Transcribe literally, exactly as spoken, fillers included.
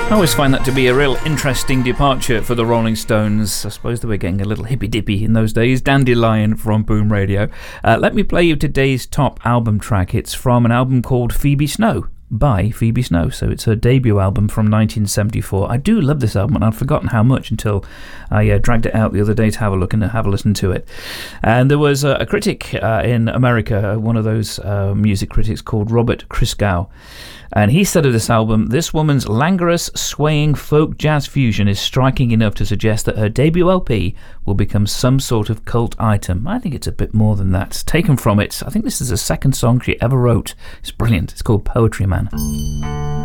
I always find that to be a real interesting departure for the Rolling Stones. I suppose they were getting a little hippy-dippy in those days. Dandelion from Boom Radio. Uh, let me play you today's top album track. It's from an album called Phoebe Snow, by Phoebe Snow. So it's her debut album from nineteen seventy-four. I do love this album, and I'd forgotten how much until I uh, dragged it out the other day to have a look and have a listen to it. And there was a, a critic uh, in America, one of those uh, music critics called Robert Christgau. And he said of this album, this woman's languorous, swaying folk jazz fusion is striking enough to suggest that her debut L P will become some sort of cult item. I think it's a bit more than that. Taken from it, I think this is the second song she ever wrote. It's brilliant. It's called Poetry Man.